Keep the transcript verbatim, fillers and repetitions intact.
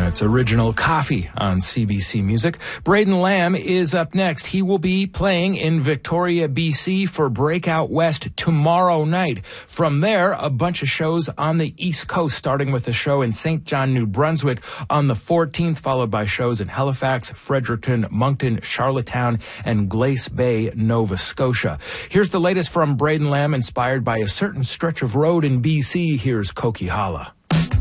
That's Original Coffee on C B C Music. Braden Lamb is up next. He will be playing in Victoria, B C for Breakout West tomorrow night. From there, a bunch of shows on the East Coast, starting with a show in Saint John, New Brunswick on the fourteenth, followed by shows in Halifax, Fredericton, Moncton, Charlottetown, and Glace Bay, Nova Scotia. Here's the latest from Braden Lamb, inspired by a certain stretch of road in B C. Here's Coquihalla.